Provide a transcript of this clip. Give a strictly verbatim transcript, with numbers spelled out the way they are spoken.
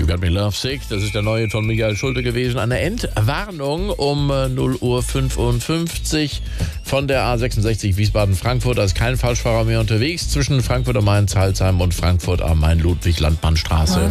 You Got Me Love Sick, das ist der neue von Michael Schulte gewesen. Eine Entwarnung um null Uhr fünfundfünfzig von der A sechsundsechzig Wiesbaden-Frankfurt. Da ist kein Falschfahrer mehr unterwegs zwischen Frankfurt am Main, Salzheim und Frankfurt am Main, Ludwig-Landmann-Straße.